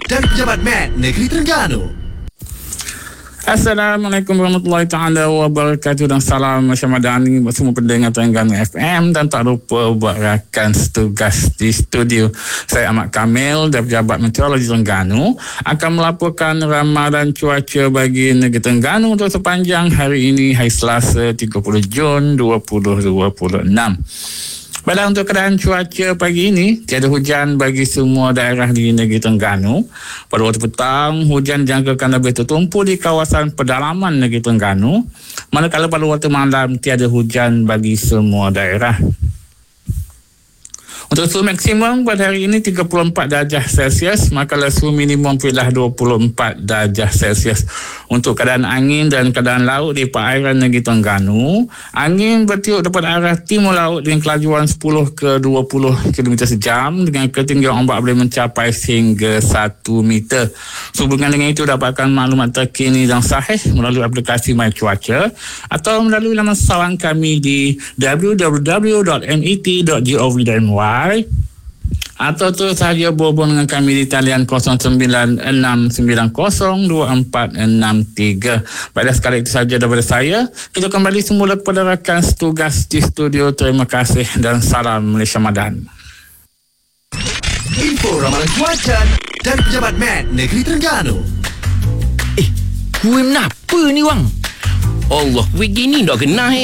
dari Pejabat Mat Negeri Terengganu. Assalamualaikum warahmatullahi taala wabarakatuh dan salam Madani buat semua pendengar Terengganu FM dan tak lupa buat rakan setugas di studio. Saya Ahmad Kamil dari Pejabat Meteorologi Terengganu akan melaporkan ramalan cuaca bagi negeri Terengganu untuk sepanjang hari ini, hari Selasa 30 Jun 2026. Baiklah, untuk keadaan cuaca pagi ini, tiada hujan bagi semua daerah di negeri Terengganu. Pada waktu petang, hujan dijangkakan lebih tertumpu di kawasan pedalaman negeri Terengganu, manakala pada waktu malam tiada hujan bagi semua daerah. Untuk suhu maksimum pada hari ini 34 darjah Celsius, manakala suhu minimum ialah 24 darjah Celsius. Untuk keadaan angin dan keadaan laut di perairan negeri Terengganu, angin bertiup daripada arah timur laut dengan kelajuan 10 ke 20 km sejam dengan ketinggian ombak boleh mencapai hingga 1 meter. Sehubungan dengan itu, dapatkan maklumat terkini dan sahih melalui aplikasi My Cuaca atau melalui laman sawan kami di www.met.gov.my atau terus sahaja berhubung dengan kami di talian 0969902463. Baiklah, sekali itu sahaja daripada saya. Kita kembali semula kepada rakan setugas di studio. Terima kasih dan salam Malaysia Madan. Info ramalan cuaca dari Pejabat Mat Negeri Terengganu. Kuih kenapa ni, Wang? Allah, kuih gini dah kena,